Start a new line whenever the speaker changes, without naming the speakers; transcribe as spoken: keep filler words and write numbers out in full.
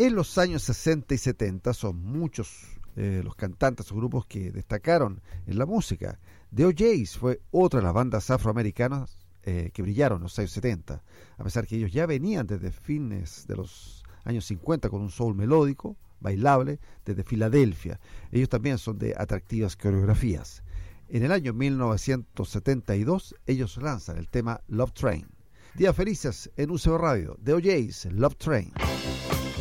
En los años sesenta y setenta son muchos eh, los cantantes o grupos que destacaron en la música. The O Jays fue otra de las bandas afroamericanas eh, que brillaron en los años setenta, a pesar que ellos ya venían desde fines de los años cincuenta con un soul melódico, bailable, desde Filadelfia. Ellos también son de atractivas coreografías. En el año mil novecientos setenta y dos ellos lanzan el tema Love Train. Días felices en U C B Radio, The O Jays, Love Train.